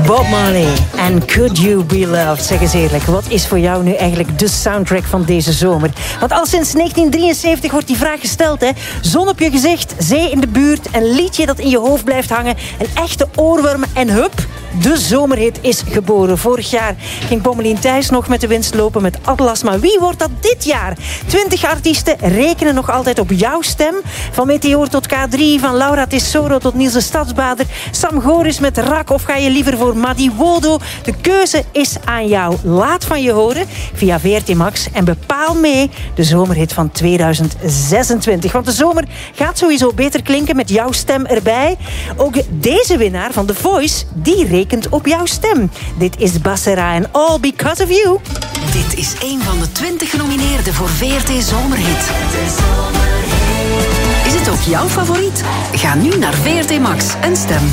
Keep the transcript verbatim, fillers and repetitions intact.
Bob Marley en Could You Be Loved. Zeg eens eerlijk, wat is voor jou nu eigenlijk de soundtrack van deze zomer? Want al sinds negentien drieënzeventig wordt die vraag gesteld, hè. Zon op je gezicht, zee in de buurt, een liedje dat in je hoofd blijft hangen, een echte oorworm en hup, de zomerhit is geboren. Vorig jaar ging Pommelien Thijs nog met de winst lopen met Atlas, maar wie wordt dat dit jaar? Twintig artiesten rekenen nog altijd op jouw stem. Van Meteor tot K drie, van Laura Tesoro tot Niels de Stadsbader, Sam Goris met Rak, of ga je liever voor Madi Wodo? De keuze is aan jou. Laat van je horen via V R T Max en bepaal mee de zomerhit van tweeduizend zesentwintig. Want de zomer gaat sowieso beter klinken met jouw stem erbij. Ook deze winnaar van The Voice, die rekent op jouw stem. Dit is Bassera en All Because of You. Dit is een van de twintig genomineerden voor V R T Zomerhit. Is het ook jouw favoriet? Ga nu naar V R T Max en stem.